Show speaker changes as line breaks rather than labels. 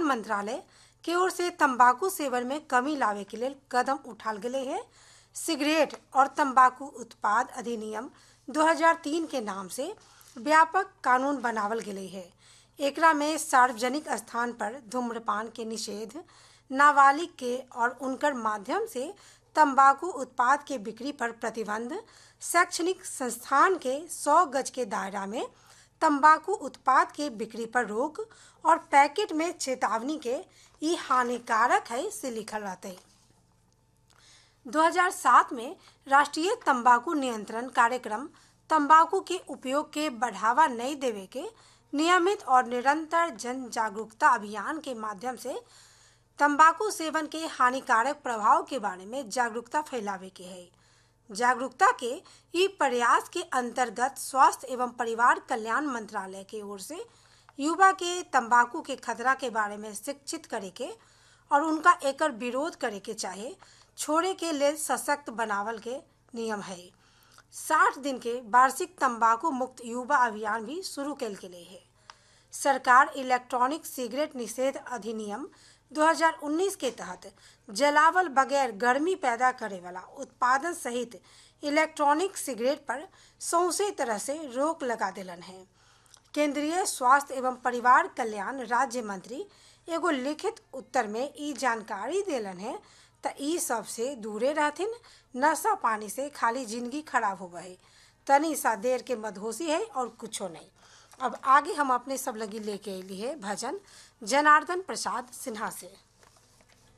मंत्रालय की ओर से तंबाकू सेवन में कमी लावे के लिए कदम उठाल गए हैं। सिगरेट और तंबाकू उत्पाद अधिनियम 2003 के नाम से व्यापक कानून बनावल गए है। एकरा में सार्वजनिक स्थान पर धूम्रपान के निषेध, नाबालिग के और उनकर माध्यम से तंबाकू उत्पाद के बिक्री पर प्रतिबंध, शैक्षणिक संस्थान के 100 गज के दायरा में तंबाकू उत्पाद के बिक्री पर रोक और पैकेट में चेतावनी के ये हानिकारक है से लिखल रहते। 2007 में राष्ट्रीय तंबाकू नियंत्रण कार्यक्रम तंबाकू के उपयोग के बढ़ावा नहीं देवे के नियमित और निरंतर जन जागरूकता अभियान के माध्यम से तंबाकू सेवन के हानिकारक प्रभाव के बारे में जागरूकता फैलावे के है। जागरूकता के ई प्रयास के अंतर्गत स्वास्थ्य एवं परिवार कल्याण मंत्रालय की ओर से युवा के तंबाकू के खतरा के बारे में शिक्षित करे के और उनका एकर विरोध करे के चाहे छोड़े के लिए सशक्त बनावल के नियम है। 60 दिन के वार्षिक तंबाकू मुक्त युवा अभियान भी शुरू कल गेले है। सरकार इलेक्ट्रॉनिक सिगरेट निषेध अधिनियम 2019 के तहत जलावल बगैर गर्मी पैदा करे वाला उत्पादन सहित इलेक्ट्रॉनिक सिगरेट पर सौंसे तरह से रोक लगा दिलन है। केंद्रीय स्वास्थ्य एवं परिवार कल्याण राज्य मंत्री एगो लिखित उत्तर में ई जानकारी दिलन है त ई सब से दूरे रहथिन। नशा पानी से खाली जिंदगी खराब होगा है, तनी सा देर के मदहोशी है और कुछो नहीं। अब आगे हम अपने सब लगी लेके अली है भजन जनार्दन प्रसाद सिन्हा से।